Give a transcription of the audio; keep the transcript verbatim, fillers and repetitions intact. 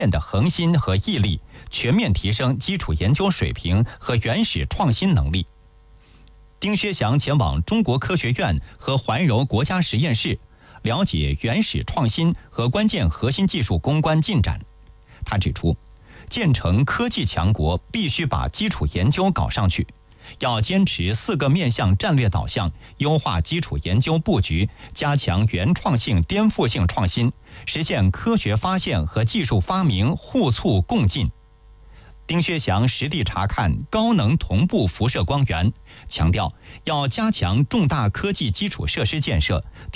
的恒心和毅力，全面提升基础研究水平和原始创新能力。丁薛祥前往中国科学院和怀柔国家实验室，了解原始创新和关键核心技术攻关进展。他指出，建成科技强国必须把基础研究搞上去，要坚持四个面向战略导向，优化基础研究布局，加强原创性、颠覆性创新，实现科学发现和技术发明互促共进。丁薛祥实地查看高能同步辐射光源，强调要加强重大科技基础设施建设，